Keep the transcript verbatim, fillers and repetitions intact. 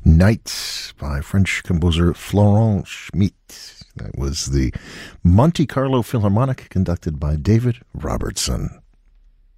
Nights by French composer Florent Schmitt. That was the Monte Carlo Philharmonic conducted by David Robertson.